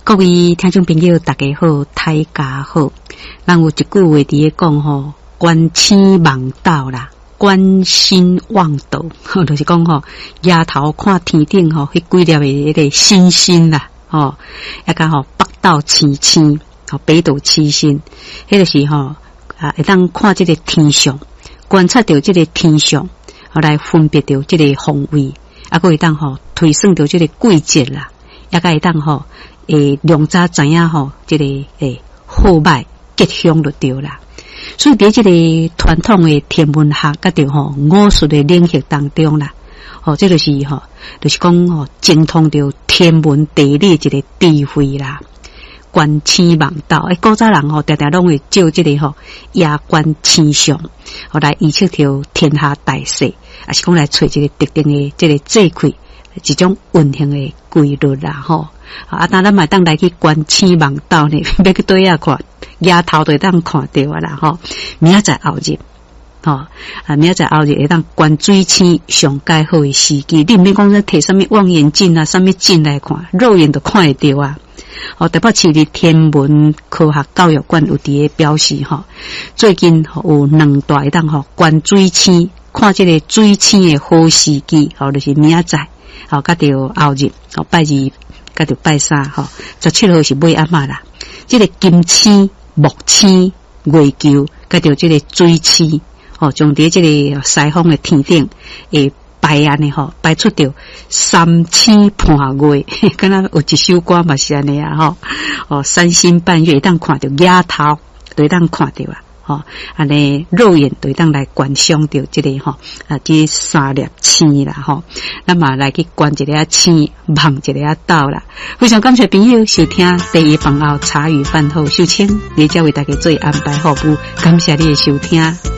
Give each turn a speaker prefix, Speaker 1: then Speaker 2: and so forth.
Speaker 1: 各位听众朋友大家好，大家好。咱有一句话伫咧讲吼，观星望道啦，观星望道，就是讲吼，抬头看天顶吼，迄几粒的迄个星星啦，也甲吼北斗七星，北斗七星，迄个是吼会当看这个天象，观察到这个天象，来分别到这个方位，还会当吼推算到这个季节啦，也会当吼量早知影吼，这个好歹吉凶就对啦。所以伫这个传统的天文学甲着吼武术的领域当中啦，这就是就是讲精通着天文地理一个智慧啦。观星望道，古早人常常拢会照这个夜观星象，来预测着天下大势，也是讲来找一个特定的这个节气，一种运行的规律啦当咱嘛当来去观星望道呢，要去对下看，夜头就当看到啦明仔载后日明仔载后日会当观水星上介好的时机，你毋免讲摕什么望远镜啊，什么镜来看，肉眼都看会到啊。台北市立天文科学教育馆有伫个表示最近有2大会当观水星，看这个水星的好时机就是明仔载甲着后日拜二甲着拜三17号是尾暗嘛啦。这个金星、木星、月球甲着这个水星将伫这个西方的天顶会摆安尼摆出着三星伴月，敢若有一首歌嘛是安尼三星伴月当看着夜头，就当看着安尼肉眼就当来观赏着这个这3粒星啦那么来去观一个星，望一个道啦。非常感谢朋友收听第一饭后茶余饭后秀清，你才为大家做安排服务，感谢你的收听。